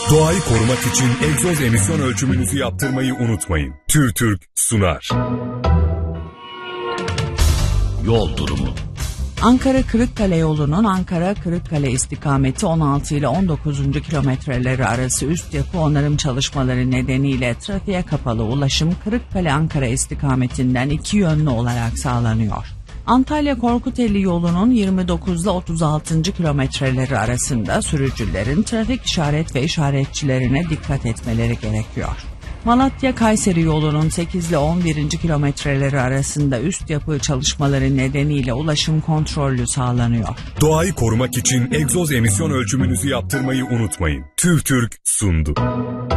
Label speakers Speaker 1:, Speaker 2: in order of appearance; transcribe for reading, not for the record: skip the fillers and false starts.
Speaker 1: Doğayı korumak için egzoz emisyon ölçümünüzü yaptırmayı unutmayın. TÜRTÜRK sunar.
Speaker 2: Yol durumu.
Speaker 3: Ankara-Kırıkkale yolunun Ankara-Kırıkkale istikameti 16 ile 19. kilometreleri arası üst yapı onarım çalışmaları nedeniyle trafiğe kapalı ulaşım Kırıkkale-Ankara istikametinden iki yönlü olarak sağlanıyor. Antalya-Korkuteli yolunun 29 ile 36. kilometreleri arasında sürücülerin trafik işaret ve işaretçilerine dikkat etmeleri gerekiyor. Malatya-Kayseri yolunun 8 ile 11. kilometreleri arasında üst yapı çalışmaları nedeniyle ulaşım kontrollü sağlanıyor.
Speaker 1: Doğayı korumak için egzoz emisyon ölçümünüzü yaptırmayı unutmayın. TÜRTÜRK sundu.